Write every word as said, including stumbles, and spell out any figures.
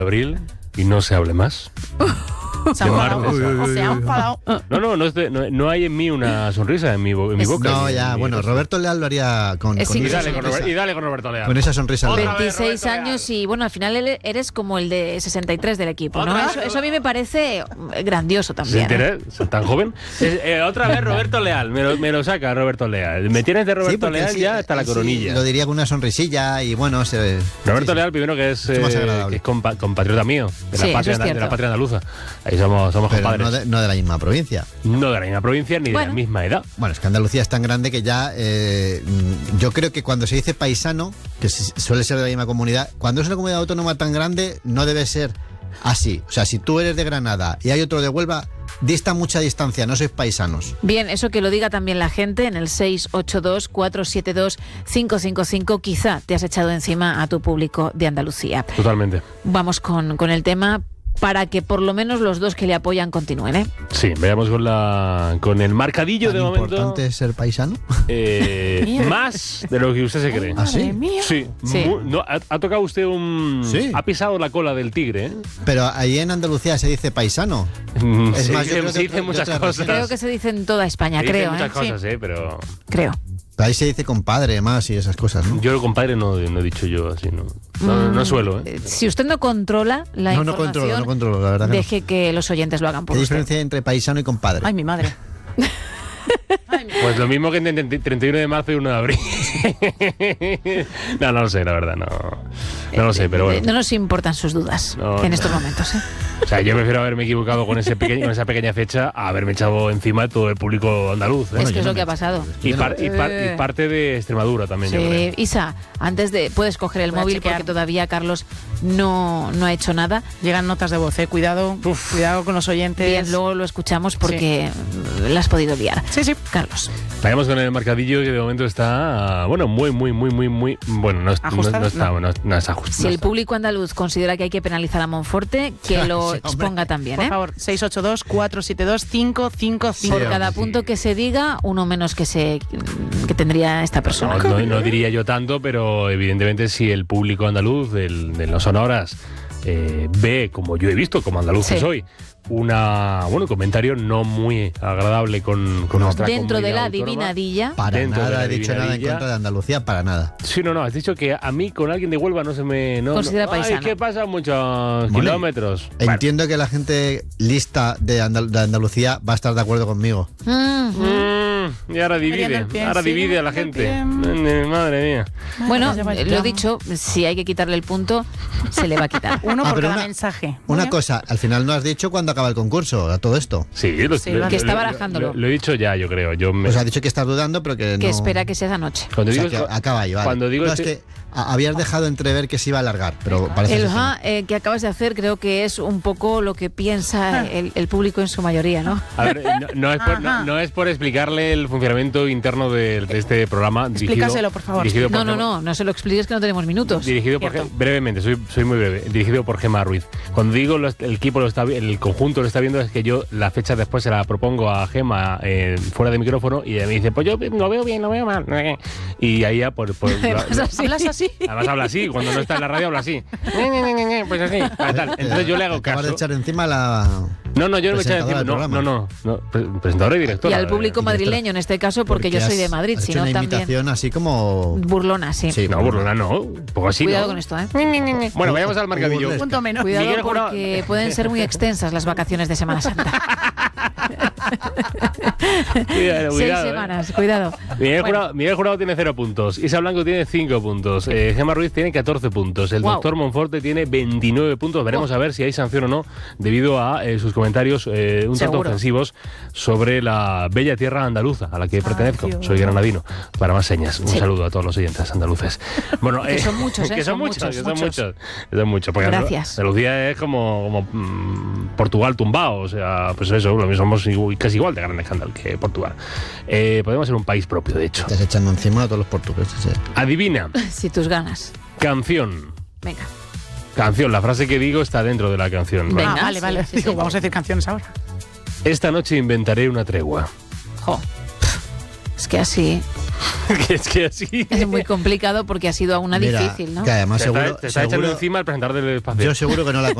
abril y no se hable más. Se ha enfadado. Se ha enfadado. No, no, no, es de, no, no hay en mí una sonrisa en mi, en mi boca. No, ni, ya, ni bueno, rostro. Roberto Leal lo haría con, Es con, Y esa, dale, con Robert, y dale con Roberto Leal. con esa sonrisa. Otra vez, veintiséis Roberto años Leal. y bueno, al final eres como el de sesenta y tres del equipo, ¿no? Otra vez, Eso, eso a mí me parece grandioso también. ¿Se ¿eh? entera? ¿Tan joven? Eh, eh, otra vez Roberto Leal, me lo, me lo saca Roberto Leal. Me tienes de Roberto porque Leal sí, ya hasta la sí, coronilla. lo diría con una sonrisilla y bueno, se, Roberto sí, Leal, primero que es, Mucho más eh, agradable. que es compa- compatriota mío, de la, Sí, patria, eso es de la cierto. patria andaluza. Ahí somos, somos pero compadres. no de, no de la misma provincia. No de la misma provincia ni Bueno. de la misma edad. Bueno, es que Andalucía es tan grande que ya eh, yo creo que cuando se dice paisano, que si- suele ser de la misma comunidad, cuando es una comunidad autónoma tan grande no debe ser así. O sea, si tú eres de Granada y hay otro de Huelva, dista mucha distancia, no sois paisanos. Bien, eso que lo diga también la gente en el seis ocho dos, cuatro siete dos, cinco cinco cinco. Quizá te has echado encima a tu público de Andalucía. Totalmente. Vamos con, con el tema para que por lo menos los dos que le apoyan continúen, ¿eh? Sí, veamos con la con el marcadillo ¿Tan de momento. importante es ser paisano? eh, Mía. más de lo que usted se cree. ¿Ah, sí? Madre mía. Sí, Sí. mu- no, ha, ha tocado usted un... Sí. Ha pisado la cola del tigre, ¿eh? Pero ahí en Andalucía se dice paisano. Mm, Es se más, yo dicen- creo que se dicen otra- muchas de otra cosas. Creo que se dice en toda España, Se dicen creo, muchas ¿eh? cosas, ¿eh? Pero Creo. Ahí se dice compadre más y esas cosas, ¿no? yo, compadre, no, no he dicho yo así, ¿no? No, no suelo, ¿eh? Eh, Si usted no controla la No, no información, controlo, no controlo, la verdad que no. deje que los oyentes lo hagan por ¿Qué usted. diferencia hay entre paisano y compadre? Ay, mi madre. Ay, mi- Pues lo mismo que entre treinta y uno de marzo y uno de abril. no, no lo sé, la verdad, no. No lo sé, pero Eh, bueno. No nos importan sus dudas No, en no. estos momentos, ¿eh? O sea, yo prefiero haberme equivocado con, ese pequeño, con esa pequeña fecha a haberme echado encima de todo el público andaluz. ¿eh? es que yo es no lo que me- ha pasado. Y, par- y, par- Eh. y parte de Extremadura también, yo Sí, creo. Isa, antes de... Puedes coger el Voy a móvil chequear. porque todavía Carlos no, no ha hecho nada. Llegan notas de voz, eh. Cuidado, cuidado con los oyentes. Bien, luego lo escuchamos porque la has podido liar. Sí, sí. Carlos. Vayamos con el marcadillo que de momento está, bueno, muy, muy, muy, muy, muy... Bueno, no, es- no, ¿Ajustado? no está, No. no, no es ajustado. Si el público andaluz considera que hay que penalizar a Monforte, que lo Sí, hombre. exponga también, Por ¿eh? favor, seis ocho dos, cuatro siete dos, cinco cinco cinco. Por Sí, cada hombre, punto sí. que se diga, uno menos que se que tendría esta persona. No, no- no diría yo tanto, pero evidentemente si el público andaluz del- de los sonoras eh, ve, como yo he visto, como andaluz que Sí. soy, una, bueno, un comentario no muy agradable con, con No. nuestra Dentro de comunidad la autónoma. adivinadilla. Para Dentro de nada la he dicho nada en adivinadilla. contra de Andalucía, para nada. Sí, no, no, has dicho que a mí con alguien de Huelva no se me... No, Considera no, paisano. Ay, que pasa muchos Bueno, kilómetros. Bueno. Entiendo que la gente lista de, Andal- de Andalucía va a estar de acuerdo conmigo. Mm. Mm, y ahora divide, Metiendo el pie, ahora sí, divide a la metiendo gente. el Mm, Madre mía. Bueno, Vaya, vaya. lo dicho, si hay que quitarle el punto, se le va a quitar. Uno Ah, por pero cada una- mensaje. Una Muy cosa, al final no has dicho cuándo acaba el concurso, a todo esto. Sí, lo, Sí, lo- lo- Que está lo- barajándolo. Lo, lo he dicho ya, yo creo. Yo me, Pues has dicho que estás dudando, pero que no... Que espera que sea esa noche. cuando O sea, digo, que acaba ahí, vale. cuando digo no, este- es que a- habías dejado entrever que se iba a alargar, pero parece El ser que no. ja eh, que acabas de hacer creo que es un poco lo que piensa el, el público en su mayoría, ¿no? A ver, no, no es por, no, Ajá. no es por explicarle el funcionamiento interno de, de este programa. Explícaselo, por favor. Dirigido No, por no, Gema- no, no se lo expliques que no tenemos minutos. Dirigido por Cierto. Ge- brevemente, soy, soy muy breve. Dirigido por Gemma Ruiz. Cuando digo lo- el equipo lo está vi- el conjunto lo está viendo, es que yo la fecha después se la propongo a Gemma eh, fuera de micrófono y ella me dice, pues yo lo veo bien, lo veo mal. Y ahí ya por, por- Además, lo- así. ¿Hablas así? además habla así, cuando no está en la radio habla así. Pues así. tal. Entonces yo le hago Acabas de caso. echar encima la... No, no, yo no me eché presentadora encima. del No, no, programa. no, no. Pre- Presentadora y directora. Y al público eh, madrileño en este caso, porque, yo soy de has- Madrid, has hecho sino una también imitación así como... burlona, sí. Sí, No, burlona no. Un poco así. Cuidado ¿no? con esto, ¿eh? Bueno, vayamos al marcadillo. Burlesca. Punto menos. Cuidado Miguel Jurado- porque pueden ser muy extensas las vacaciones de Semana Santa. Cuidado, Seis cuidado, ¿eh? semanas, cuidado. Miguel, Bueno. Jurado, Miguel Jurado tiene cero puntos. Isa Blanco tiene cinco puntos. Eh, Gemma Ruiz tiene catorce puntos. El Wow. doctor Monforte tiene veintinueve puntos. Veremos Wow. a ver si hay sanción o no debido a eh, sus comentarios eh, un tanto Seguro. ofensivos sobre la bella tierra andaluza a la que pertenezco. Dios. Soy granadino. Para más señas, un Sí. saludo a todos los oyentes andaluces. Bueno, Que son muchos, ¿eh? que son Son muchos, muchos, que son muchos. muchos. Que son muchos. Porque Gracias. Andalucía es como, como mm, Portugal tumbado. O sea, pues eso, lo mismo, somos igual- casi igual de grande que Portugal. Eh, podemos ser un país propio, de hecho. Estás echando encima a todos los portugueses. ¿eh? Adivina, Si tus ganas. canción. Venga. Canción, la frase que digo está dentro de la canción. ¿vale? Venga. Ah, vale, vale. sí, sí, Digo, sí. vamos a decir canciones ahora. Esta noche inventaré una tregua. Jo. Es que así. que es que así... Es muy complicado porque ha sido una Mira, difícil, ¿no? que además Te está, seguro, te está echando seguro- encima el presentador del espacio. yo seguro que no la